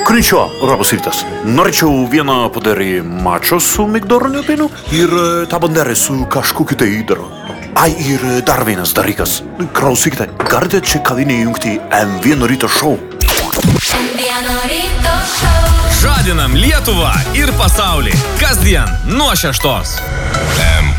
Konnichiwa, labas rytas. Norėčiau vieną padarį mačo su migdoroniu pienu ir tą banderę su kažkokiu tai įdaru. Ai, ir dar vienas dalykas. Klausykite, galite čia kavinėje jungti M1 ryto šou. Žadinam Lietuvą ir pasaulį. Kasdien nuo 6.